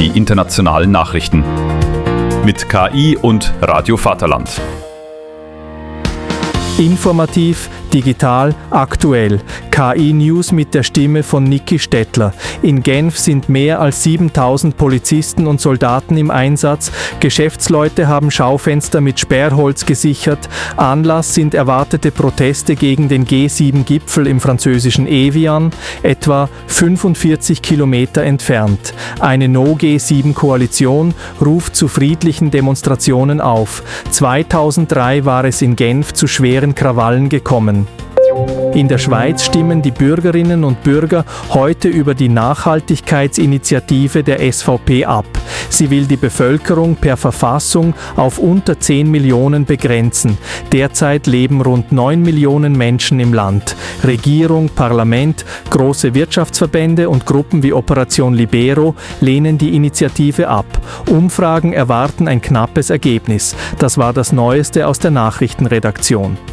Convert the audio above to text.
die internationalen Nachrichten. Mit KI und Radio Vaterland. Informativ, digital, aktuell. KI-News mit der Stimme von Niki Stettler. In Genf sind mehr als 7000 Polizisten und Soldaten im Einsatz. Geschäftsleute haben Schaufenster mit Sperrholz gesichert. Anlass sind erwartete Proteste gegen den G7-Gipfel im französischen Evian, etwa 45 Kilometer entfernt. Eine No-G7-Koalition ruft zu friedlichen Demonstrationen auf. 2003 war es in Genf zu schweren Krawallen gekommen. In der Schweiz stimmen die Bürgerinnen und Bürger heute über die Nachhaltigkeitsinitiative der SVP ab. Sie will die Bevölkerung per Verfassung auf unter 10 Millionen begrenzen. Derzeit leben rund 9 Millionen Menschen im Land. Regierung, Parlament, große Wirtschaftsverbände und Gruppen wie Operation Libero lehnen die Initiative ab. Umfragen erwarten ein knappes Ergebnis. Das war das Neueste aus der Nachrichtenredaktion.